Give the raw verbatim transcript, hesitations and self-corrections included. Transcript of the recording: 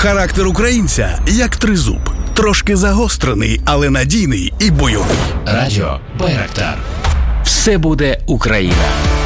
Характер українця як тризуб. Трошки загострений, але надійний і бойовий. Радіо Байрактар. Все буде Україна.